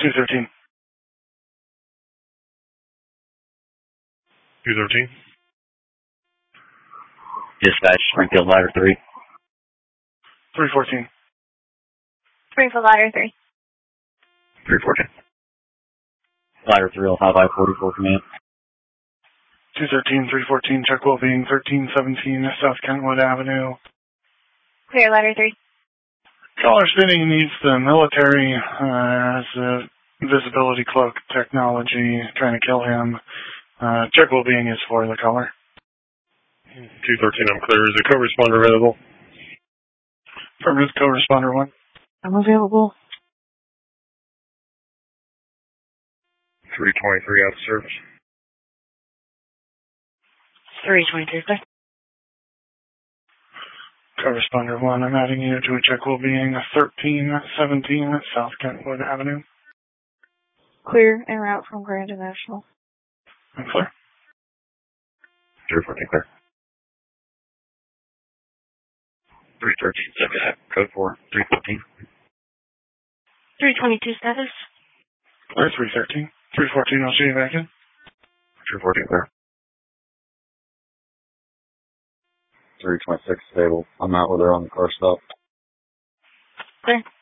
213. 213. Dispatch, Springfield Ladder 3. 314. Springfield Ladder 3. 314. Ladder 3 will have I-44 command. 213, 314, check well-being, 1317 South Kentwood Avenue. Clear Ladder 3. Caller spinning needs the military as a visibility cloak technology, trying to kill him. Check well-being is for the caller. 213, I'm clear. Is the co-responder available? Affirmative, co-responder 1. I'm available. 323 out of service. 323, clear. Co-responder 1, I'm adding you to a check well-being 1317 South Kentwood Avenue. Clear en route from Grand National. I'm clear. 314, clear. 313, code 4, 314. 322 status. Clear, 313. 314, I'll see you back in. 314, clear. 326, stable. I'm out with her on the car stop. Clear.